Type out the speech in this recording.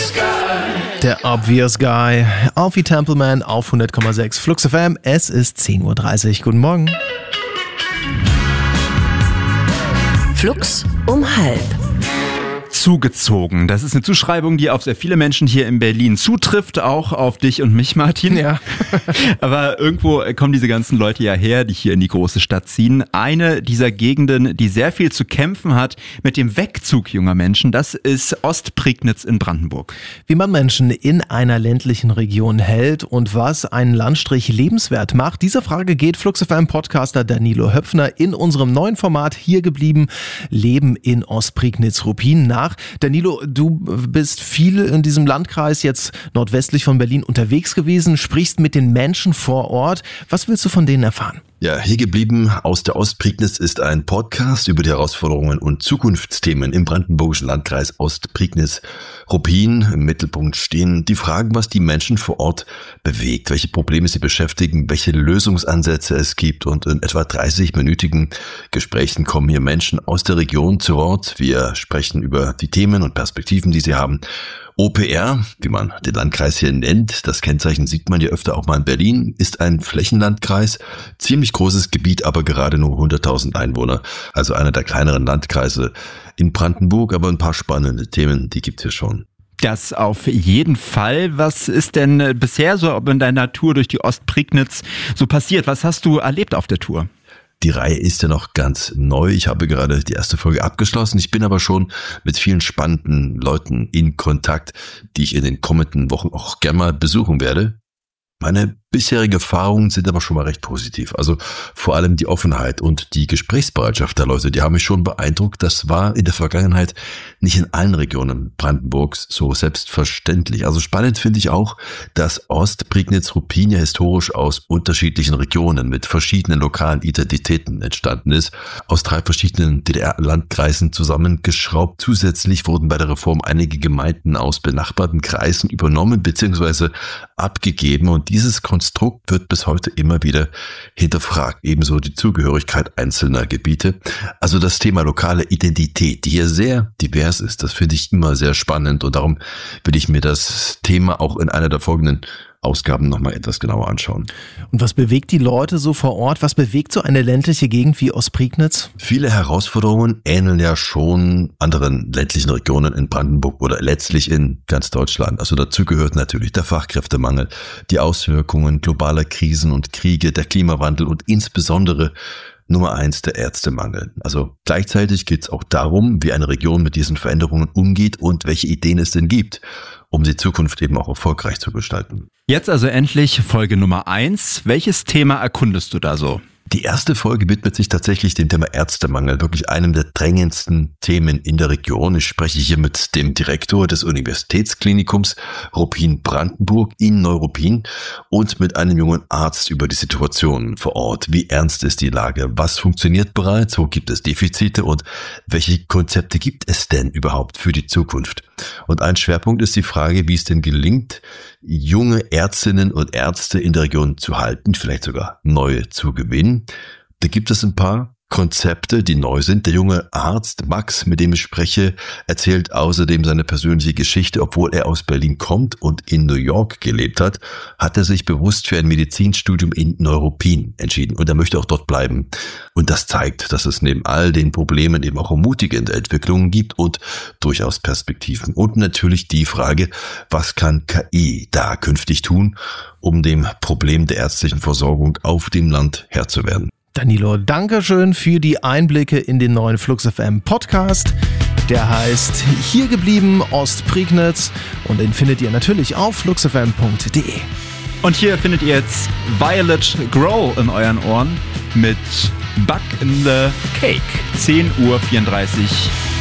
Der Obvious Guy. Auf wie Templeman auf 100,6 Flux FM. Es ist 10.30 Uhr. Guten Morgen. Flux um 12:30. Zugezogen. Das ist eine Zuschreibung, die auf sehr viele Menschen hier in Berlin zutrifft, auch auf dich und mich, Martin. Ja. Aber irgendwo kommen diese ganzen Leute ja her, die hier in die große Stadt ziehen. Eine dieser Gegenden, die sehr viel zu kämpfen hat mit dem Wegzug junger Menschen, das ist Ostprignitz in Brandenburg. Wie man Menschen in einer ländlichen Region hält und was einen Landstrich lebenswert macht, dieser Frage geht Flux FM Podcaster Danilo Höpfner in unserem neuen Format Hier geblieben, Leben in Ostprignitz-Ruppin nach. Danilo, du bist viel in diesem Landkreis jetzt nordwestlich von Berlin unterwegs gewesen, sprichst mit den Menschen vor Ort. Was willst du von denen erfahren? Ja, Hier geblieben aus der Ostprignitz ist ein Podcast über die Herausforderungen und Zukunftsthemen im brandenburgischen Landkreis Ostprignitz-Ruppin. Im Mittelpunkt stehen die Fragen, was die Menschen vor Ort bewegt, welche Probleme sie beschäftigen, welche Lösungsansätze es gibt. Und in etwa 30-minütigen Gesprächen kommen hier Menschen aus der Region zu Wort. Wir sprechen über die Themen und Perspektiven, die sie haben. OPR, wie man den Landkreis hier nennt, das Kennzeichen sieht man ja öfter auch mal in Berlin, ist ein Flächenlandkreis, ziemlich großes Gebiet, aber gerade nur 100.000 Einwohner, also einer der kleineren Landkreise in Brandenburg, aber ein paar spannende Themen, die gibt's hier schon. Das auf jeden Fall. Was ist denn bisher so in deiner Tour durch die Ostprignitz so passiert? Was hast du erlebt auf der Tour? Die Reihe ist ja noch ganz neu. Ich habe gerade die erste Folge abgeschlossen. Ich bin aber schon mit vielen spannenden Leuten in Kontakt, die ich in den kommenden Wochen auch gerne mal besuchen werde. Meine bisherige Erfahrungen sind aber schon mal recht positiv. Also vor allem die Offenheit und die Gesprächsbereitschaft der Leute, die haben mich schon beeindruckt. Das war in der Vergangenheit nicht in allen Regionen Brandenburgs so selbstverständlich. Also spannend finde ich auch, dass Ostprignitz-Ruppin ja historisch aus unterschiedlichen Regionen mit verschiedenen lokalen Identitäten entstanden ist. Aus 3 verschiedenen DDR-Landkreisen zusammengeschraubt. Zusätzlich wurden bei der Reform einige Gemeinden aus benachbarten Kreisen übernommen bzw. abgegeben. Und dieses Konstrukt wird bis heute immer wieder hinterfragt, ebenso die Zugehörigkeit einzelner Gebiete. Also das Thema lokale Identität, die hier sehr divers ist, das finde ich immer sehr spannend und darum will ich mir das Thema auch in einer der folgenden Ausgaben nochmal etwas genauer anschauen. Und was bewegt die Leute so vor Ort? Was bewegt so eine ländliche Gegend wie Ostprignitz? Viele Herausforderungen ähneln ja schon anderen ländlichen Regionen in Brandenburg oder letztlich in ganz Deutschland. Also dazu gehört natürlich der Fachkräftemangel, die Auswirkungen globaler Krisen und Kriege, der Klimawandel und insbesondere Nummer 1 der Ärztemangel. Also gleichzeitig geht es auch darum, wie eine Region mit diesen Veränderungen umgeht und welche Ideen es denn gibt, um die Zukunft eben auch erfolgreich zu gestalten. Jetzt also endlich Folge Nummer 1. Welches Thema erkundest du da so? Die erste Folge widmet sich tatsächlich dem Thema Ärztemangel, wirklich einem der drängendsten Themen in der Region. Ich spreche hier mit dem Direktor des Universitätsklinikums Ruppin-Brandenburg in Neuruppin und mit einem jungen Arzt über die Situation vor Ort. Wie ernst ist die Lage? Was funktioniert bereits? Wo gibt es Defizite? Und welche Konzepte gibt es denn überhaupt für die Zukunft? Und ein Schwerpunkt ist die Frage, wie es denn gelingt, junge Ärztinnen und Ärzte in der Region zu halten, vielleicht sogar neue zu gewinnen. Da gibt es ein paar Konzepte, die neu sind. Der junge Arzt Max, mit dem ich spreche, erzählt außerdem seine persönliche Geschichte. Obwohl er aus Berlin kommt und in New York gelebt hat, hat er sich bewusst für ein Medizinstudium in Neuruppin entschieden. Und er möchte auch dort bleiben. Und das zeigt, dass es neben all den Problemen eben auch ermutigende Entwicklungen gibt und durchaus Perspektiven. Und natürlich die Frage, was kann KI da künftig tun, um dem Problem der ärztlichen Versorgung auf dem Land Herr zu werden. Danilo, dankeschön für die Einblicke in den neuen Flux FM Podcast. Der heißt Hier geblieben Ostprignitz und den findet ihr natürlich auf fluxfm.de. Und hier findet ihr jetzt Violet Grow in euren Ohren mit Bug in the Cake. 10.34 Uhr.